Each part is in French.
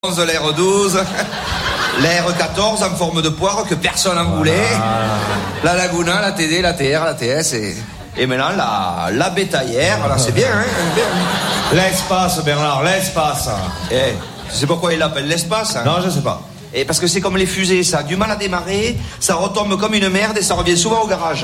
L'air 12, l'air 14 en forme de poire que personne n'en voulait, la Laguna, la TD, la TR, la TS et maintenant la bétaillère, voilà, c'est bien, hein, bien. L'espace, Bernard, l'espace. Eh, tu sais pourquoi il l'appelle l'espace, hein? Non, je sais pas. Et parce que c'est comme les fusées, ça a du mal à démarrer, ça retombe comme une merde et ça revient souvent au garage.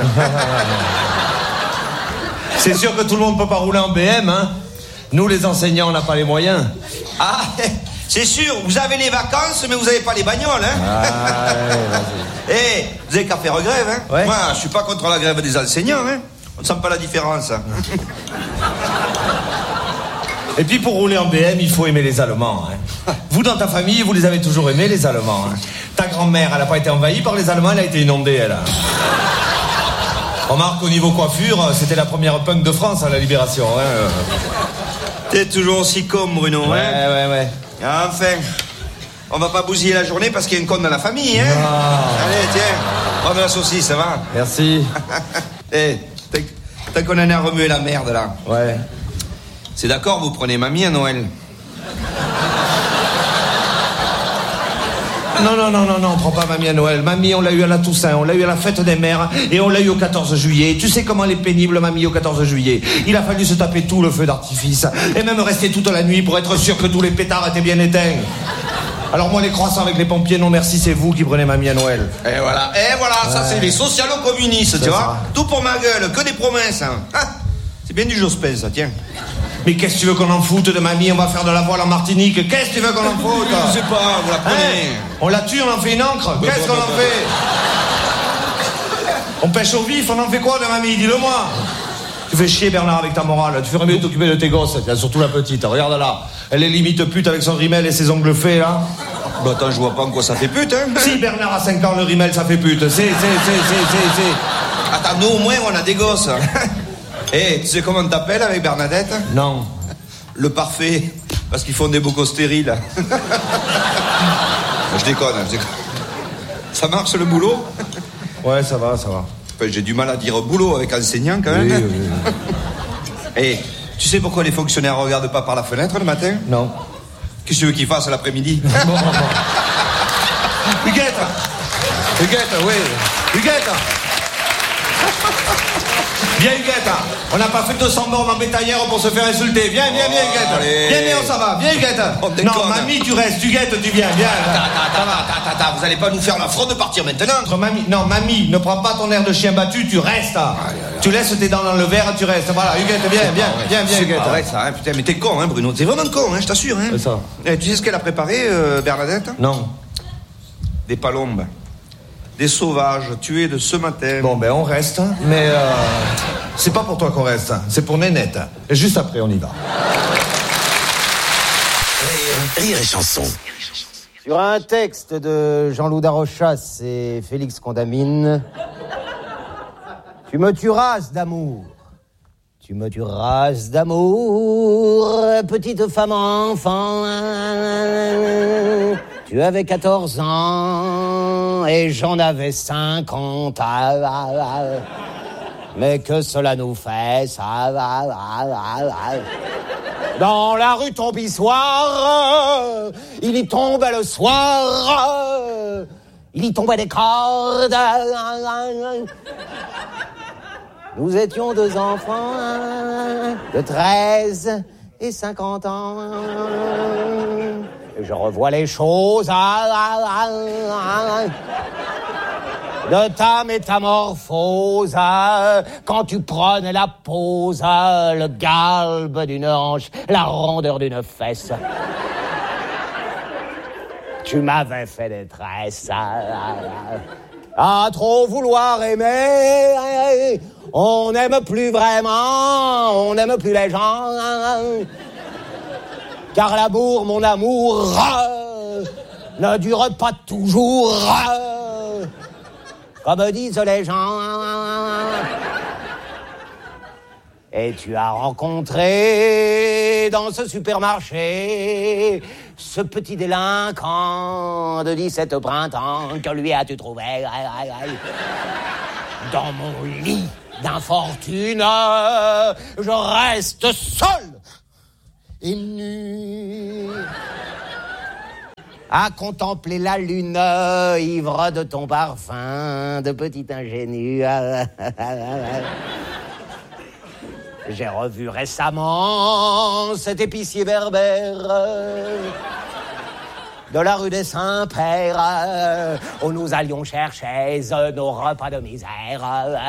C'est sûr que tout le monde peut pas rouler en BM, hein. Nous, les enseignants, on n'a pas les moyens. Ah, c'est sûr, vous avez les vacances, mais vous n'avez pas les bagnoles, hein. Ah, ouais, Eh, vous avez qu'à faire grève, hein. Ouais. Moi, je suis pas contre la grève des enseignants, hein. On ne sent pas la différence. Et puis pour rouler en BM, il faut aimer les Allemands, hein. Vous, dans ta famille, vous les avez toujours aimés, les Allemands, hein. Ta grand-mère, elle n'a pas été envahie par les Allemands, elle a été inondée, elle. Remarque, au niveau coiffure, c'était la première punk de France à la Libération, hein. T'es toujours aussi con, Bruno, hein. Ouais. Enfin, on va pas bousiller la journée parce qu'il y a une conne dans la famille, hein. Allez, tiens, prends de la saucisse, ça va. Merci. Eh, t'as qu'on en a remué la merde, là. Ouais. C'est d'accord, vous prenez mamie à Noël? Non, on prend pas mamie à Noël. Mamie, on l'a eu à la Toussaint, on l'a eu à la fête des mères, et on l'a eu au 14 juillet. Tu sais comment elle est pénible, mamie, au 14 juillet. Il a fallu se taper tout le feu d'artifice, et même rester toute la nuit pour être sûr que tous les pétards étaient bien éteints. Alors moi, les croissants avec les pompiers, non merci, c'est vous qui prenez mamie à Noël. Et voilà, ça c'est les socialo-communistes, tu vois. Tout pour ma gueule, que des promesses, hein. Ah, c'est bien du Jospin, ça, tiens. Mais qu'est-ce que tu veux qu'on en foute de mamie? On va faire de la voile en Martinique. Qu'est-ce que tu veux qu'on en foute? Je sais pas, vous la prenez. Hein? On la tue, on en fait une encre. Qu'est-ce qu'on en fait? On pêche au vif, on en fait quoi de mamie? Dis-le-moi. Tu fais chier, Bernard, avec ta morale. Tu ferais mieux de t'occuper de tes gosses, surtout la petite. Regarde là. Elle est limite pute avec son rimel et ses ongles faits, là. Bah attends, je vois pas en quoi ça fait pute, hein. Si Bernard a 5 ans, le rimel, ça fait pute. C'est. Attends, nous au moins, on a des gosses. Eh, tu sais comment on t'appelle avec Bernadette? Non. Le parfait. Parce qu'ils font des bocaux stériles. Je déconne. Ça marche le boulot? Ouais, ça va. Enfin, j'ai du mal à dire boulot avec enseignant quand même. Oui. Eh, tu sais pourquoi les fonctionnaires regardent pas par la fenêtre le matin? Non. Qu'est-ce que tu veux qu'ils fassent l'après-midi? Bon. Huguette, oui. Huguette. Viens, Huguette. On n'a pas fait 200 bornes en bétaillère pour se faire insulter. Viens, Huguette. Viens, on s'en va. Viens, Huguette. Non, mamie, tu restes. Huguette, tu viens. Attends, vous allez pas nous faire la fraude de partir maintenant? Mamie, ne prends pas ton air de chien battu, tu restes. Tu laisses tes dents dans le verre, tu restes. Voilà, Huguette, viens, Huguette. C'est vrai, ça, hein, putain, mais t'es con, hein, Bruno. T'es vraiment con, hein, je t'assure, hein. C'est ça. Eh, tu sais ce qu'elle a préparé, Bernadette? Non. Des palombes. Des sauvages tués de ce matin. Bon, ben on reste, mais c'est pas pour toi qu'on reste, c'est pour Nénette. Et juste après, on y va. Rire et chanson. Sur un texte de Jean-Loup Darochas et Félix Condamine, tu me tueras d'amour. Tu me tueras d'amour, petite femme enfant. Tu avais 14 ans et j'en avais 50. Mais que cela nous fait, ça. Dans la rue Tombissoire, il y tombait le soir. Il y tombait des cordes. Nous étions 2 enfants de 13 et 50 ans. Et je revois les choses de ta métamorphose quand tu prenais la pose, le galbe d'une hanche, la rondeur d'une fesse. Tu m'avais fait détresse. À trop vouloir aimer, on n'aime plus vraiment, on n'aime plus les gens. Car l'amour, mon amour, ne dure pas toujours, comme disent les gens. Et tu as rencontré dans ce supermarché ce petit délinquant de 17 printemps. Que lui as-tu trouvé dans mon lit d'infortune? Je reste seul et nu. à contempler la lune, ivre de ton parfum, de petit ingénu. J'ai revu récemment cet épicier berbère de la rue des Saints-Pères, où nous allions chercher nos repas de misère.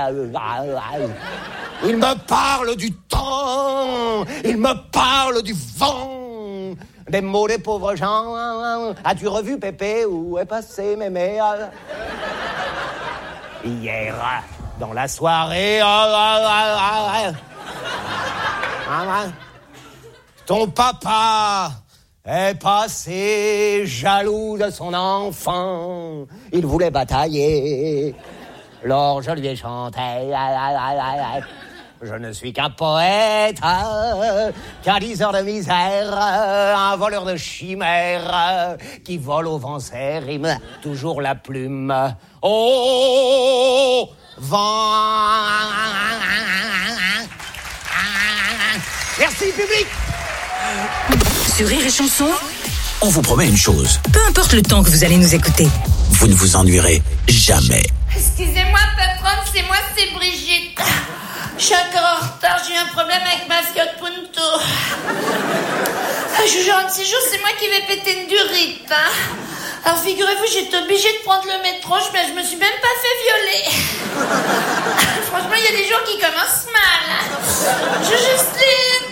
Il me parle du temps, il me parle du vent, des mots des pauvres gens. As-tu revu Pépé, où est passé Mémé? Hier, dans la soirée, ton papa est passé jaloux de son enfant. Il voulait batailler. Alors je lui ai chanté. Je ne suis qu'un poète, qu'un diseur de misère, un voleur de chimères, qui vole au vent ses rimes, toujours la plume au vent. Merci public. Sur Rire et Chanson, On vous promet une chose, peu importe le temps que vous allez nous écouter. vous ne vous ennuierez jamais. Excusez-moi, patronne, c'est moi, c'est Brigitte. Je suis encore en retard, j'ai eu un problème avec ma Fiat Punto. Je vous un petit jour, c'est moi qui vais péter une durite. Alors figurez-vous, j'étais obligée de prendre le métro, je me suis même pas fait violer. Franchement, il y a des jours qui commencent mal. Justine.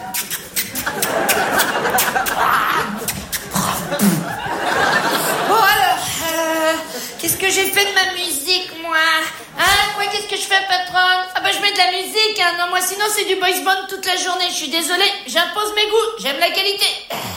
Bon alors, qu'est-ce que j'ai fait de ma musique, moi? Quoi, qu'est-ce que je fais, patronne? Je mets de la musique, non, moi sinon c'est du boys band toute la journée, je suis désolée, j'impose mes goûts, j'aime la qualité.